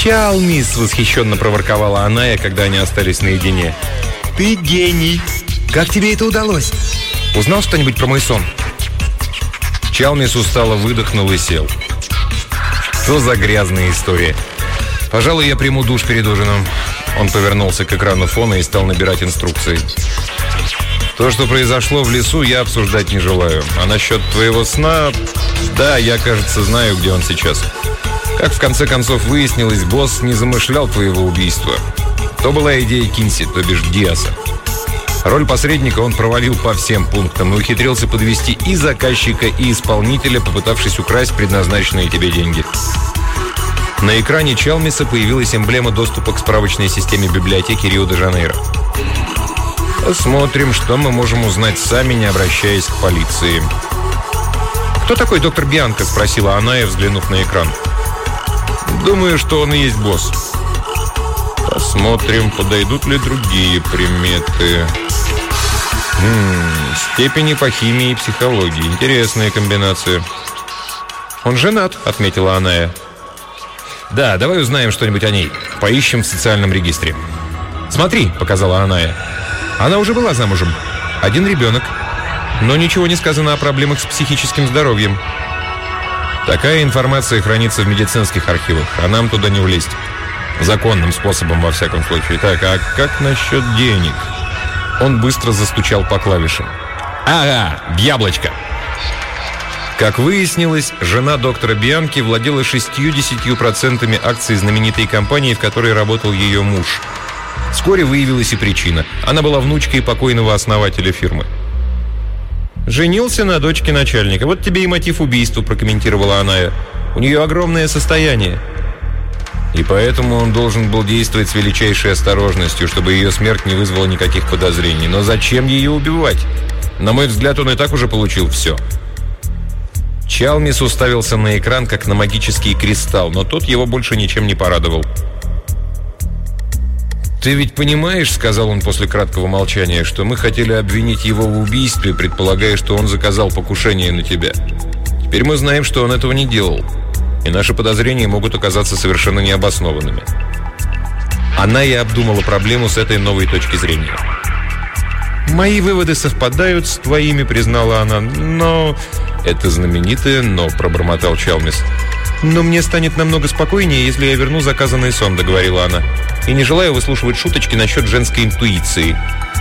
«Чалмис!» — восхищенно проворковала Аная, когда они остались наедине. «Ты гений! Как тебе это удалось? Узнал что-нибудь про мой сон?» Чалмис устало выдохнул и сел. «Что за грязная история? Пожалуй, я приму душ перед ужином». Он повернулся к экрану фона и стал набирать инструкции. «То, что произошло в лесу, я обсуждать не желаю. А насчет твоего сна... Да, я, кажется, знаю, где он сейчас. Как в конце концов выяснилось, босс не замышлял твоего убийства. То была идея Кинси, то бишь Диаса. Роль посредника он провалил по всем пунктам и ухитрился подвести и заказчика, и исполнителя, попытавшись украсть предназначенные тебе деньги». На экране Чалмиса появилась эмблема доступа к справочной системе библиотеки Рио-де-Жанейро. «Посмотрим, что мы можем узнать сами, не обращаясь к полиции». «Кто такой доктор Бианко?» — спросила Аная, взглянув на экран. «Думаю, что он и есть босс». «Посмотрим, подойдут ли другие приметы». Степени по химии и психологии. Интересная комбинация. «Он женат», — отметила Аная. «Да, давай узнаем что-нибудь о ней. Поищем в социальном регистре». «Смотри», — показала Аная. «Она уже была замужем. 1 ребенок. Но ничего не сказано о проблемах с психическим здоровьем». «Такая информация хранится в медицинских архивах, а нам туда не влезть. Законным способом, во всяком случае. Так, а как насчет денег?» Он быстро застучал по клавишам. «Ага, в яблочко!» Как выяснилось, жена доктора Бианки владела 60% акций знаменитой компании, в которой работал ее муж. Вскоре выявилась и причина. Она была внучкой покойного основателя фирмы. «Женился на дочке начальника. Вот тебе и мотив убийства», — прокомментировала Аная. «У нее огромное состояние». И поэтому он должен был действовать с величайшей осторожностью, чтобы ее смерть не вызвала никаких подозрений. Но зачем ее убивать? На мой взгляд, он и так уже получил все. Чалмис уставился на экран, как на магический кристалл, но тот его больше ничем не порадовал. «Ты ведь понимаешь, — сказал он после краткого молчания, — что мы хотели обвинить его в убийстве, предполагая, что он заказал покушение на тебя. Теперь мы знаем, что он этого не делал, и наши подозрения могут оказаться совершенно необоснованными». Она и обдумала проблему с этой новой точки зрения. «Мои выводы совпадают с твоими», — признала она, — «но...» «Это знаменитое «но», — пробормотал Чалмис. «Но мне станет намного спокойнее, если я верну заказанный сон», — договорила она. «И не желаю выслушивать шуточки насчет женской интуиции».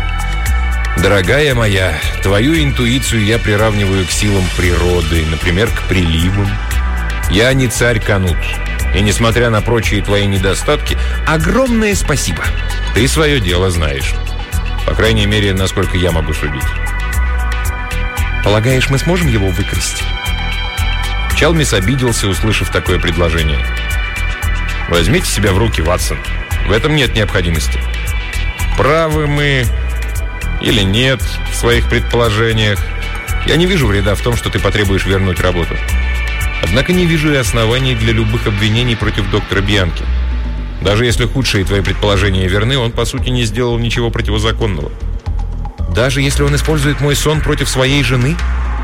«Дорогая моя, твою интуицию я приравниваю к силам природы, например, к приливам. Я не царь Канут, и, несмотря на прочие твои недостатки, огромное спасибо. Ты свое дело знаешь. По крайней мере, насколько я могу судить». «Полагаешь, мы сможем его выкрасть?» Чалмис обиделся, услышав такое предложение. «Возьмите себя в руки, Ватсон. В этом нет необходимости. Правы мы или нет в своих предположениях. Я не вижу вреда в том, что ты потребуешь вернуть работу. Однако не вижу и оснований для любых обвинений против доктора Бианки. Даже если худшие твои предположения верны, он, по сути, не сделал ничего противозаконного». «Даже если он использует мой сон против своей жены?»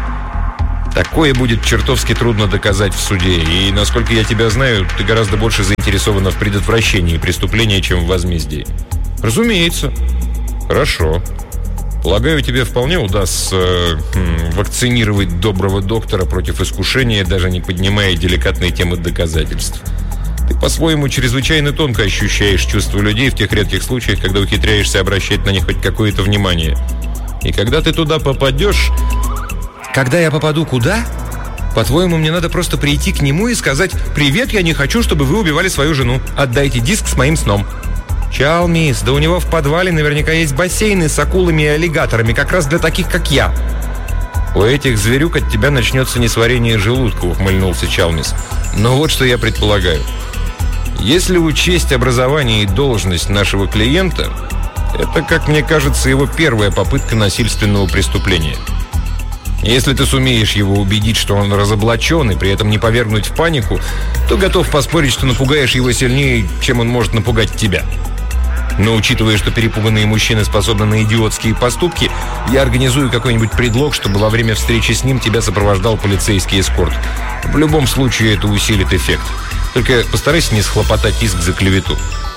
«Такое будет чертовски трудно доказать в суде. И, насколько я тебя знаю, ты гораздо больше заинтересована в предотвращении преступления, чем в возмездии». «Разумеется». «Хорошо. Полагаю, тебе вполне удастся вакцинировать доброго доктора против искушения, даже не поднимая деликатной темы доказательств. Ты по-своему чрезвычайно тонко ощущаешь чувства людей в тех редких случаях, когда ухитряешься обращать на них хоть какое-то внимание. И когда ты туда попадешь...» «Когда я попаду куда? По-твоему, мне надо просто прийти к нему и сказать: «Привет, я не хочу, чтобы вы убивали свою жену. Отдайте диск с моим сном». «Чалмис, да у него в подвале наверняка есть бассейны с акулами и аллигаторами, как раз для таких, как я». «У этих зверюк от тебя начнется несварение желудка», — ухмыльнулся Чалмис. «Но вот что я предполагаю. Если учесть образование и должность нашего клиента, это, как мне кажется, его первая попытка насильственного преступления. Если ты сумеешь его убедить, что он разоблачен, и при этом не повергнуть в панику, то готов поспорить, что напугаешь его сильнее, чем он может напугать тебя». Но учитывая, что перепуганные мужчины способны на идиотские поступки, я организую какой-нибудь предлог, чтобы во время встречи с ним тебя сопровождал полицейский эскорт. В любом случае это усилит эффект. Только постарайся не схлопотать иск за клевету».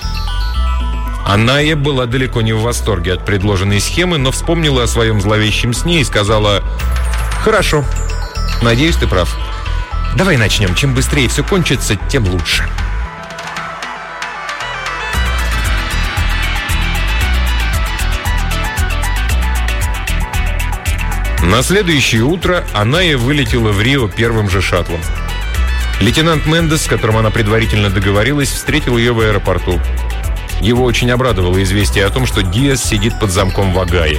Аная была далеко не в восторге от предложенной схемы, но вспомнила о своем зловещем сне и сказала: «Хорошо, надеюсь, ты прав. Давай начнем. Чем быстрее все кончится, тем лучше». На следующее утро Аная вылетела в Рио первым же шаттлом. Лейтенант Мендес, с которым она предварительно договорилась, встретил ее в аэропорту. Его очень обрадовало известие о том, что Диас сидит под замком в Огайо.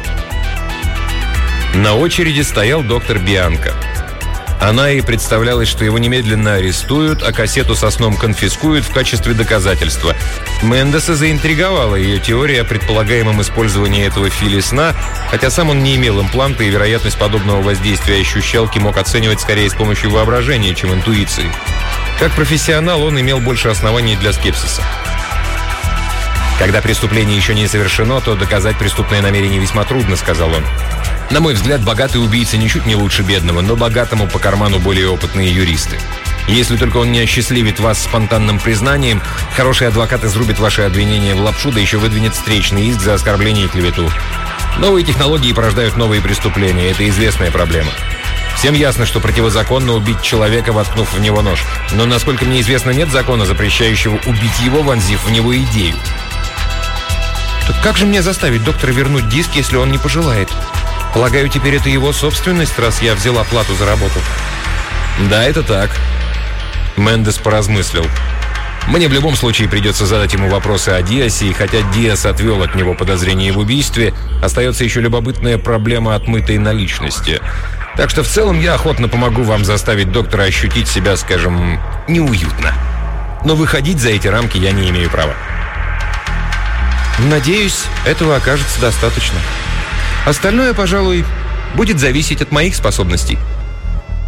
На очереди стоял доктор Бианко. Она ей представлялось, что его немедленно арестуют, а кассету со сном конфискуют в качестве доказательства. Мендеса заинтриговала ее теория о предполагаемом использовании этого фили сна, хотя сам он не имел импланта и вероятность подобного воздействия ощущалки мог оценивать скорее с помощью воображения, чем интуиции. Как профессионал он имел больше оснований для скепсиса. «Когда преступление еще не совершено, то доказать преступное намерение весьма трудно», — сказал он. «На мой взгляд, богатый убийца ничуть не лучше бедного, но богатому по карману более опытные юристы. Если только он не осчастливит вас спонтанным признанием, хороший адвокат изрубит ваши обвинения в лапшу, да еще выдвинет встречный иск за оскорбление и клевету. Новые технологии порождают новые преступления, это известная проблема. Всем ясно, что противозаконно убить человека, воткнув в него нож. Но, насколько мне известно, нет закона, запрещающего убить его, вонзив в него идею». «Так как же мне заставить доктора вернуть диск, если он не пожелает? Полагаю, теперь это его собственность, раз я взяла плату за работу». «Да, это так». Мендес поразмыслил. «Мне в любом случае придется задать ему вопросы о Диасе, и хотя Диас отвел от него подозрение в убийстве, остается еще любопытная проблема отмытой наличности. Так что в целом я охотно помогу вам заставить доктора ощутить себя, скажем, неуютно. Но выходить за эти рамки я не имею права». «Надеюсь, этого окажется достаточно. Остальное, пожалуй, будет зависеть от моих способностей».